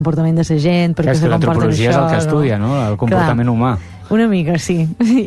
comportament de la gent, perquè se comporten això. L'antropologia és el que estudia, no? El comportament humà. Una mica, sí.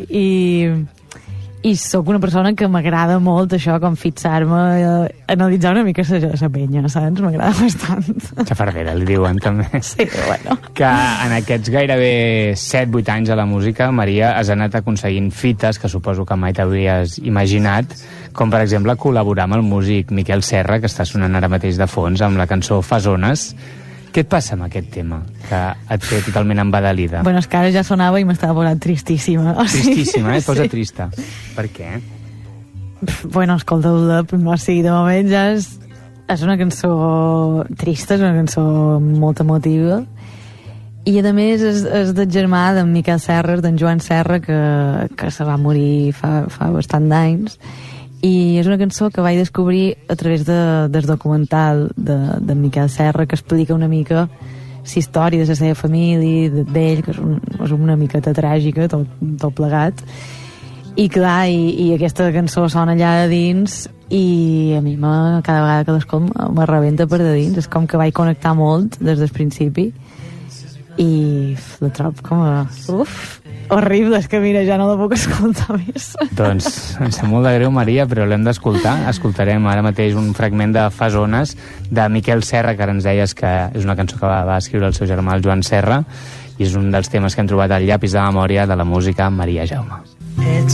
I sóc una persona que m'agrada molt això, com fixar-me, analitzar una mica la penya, saps? M'agrada bastant. Xafardera, li diuen també. Sí, bueno. Que en aquests gairebé 7-8 anys a la música, Maria, has anat aconseguint fites que suposo que mai t'hauries imaginat, com per exemple col·laborar amb el músic Miquel Serra, que està sonant ara mateix de fons, amb la cançó Fasones. Què et passa amb aquest tema, que et té totalment embadalida? Bueno, és que ara ja sonava i m'estava posant tristíssima. Tristíssima, et posa trista. Per què? Bueno, escolta-la, o sigui, de moment ja és una cançó trista, és una cançó molt emotiva, i a més és del germà d'en Miquel Serra, d'en Joan Serra, que se va morir fa bastant d'anys, i és una cançó que vaig descobrir a través del documental de Miquel Serra, que explica una mica la història de la seva família, d'ell, que és una miqueta tràgica, tot plegat. I clar, i aquesta cançó sona allà a dins, i a mi cada vegada que l'escolto me rebenta per de dins. És com que vaig connectar molt des del principi, i la trobo com a... horrible, és que mira, ja no la puc escoltar més. Doncs em sap molt de greu, Maria, però l'hem d'escoltar. Escoltarem ara mateix un fragment de Fasones de Miquel Serra, que ara ens deies que és una cançó que va escriure el seu germà, el Joan Serra, i és un dels temes que hem trobat al llapis de memòria de la música Maria Jaume.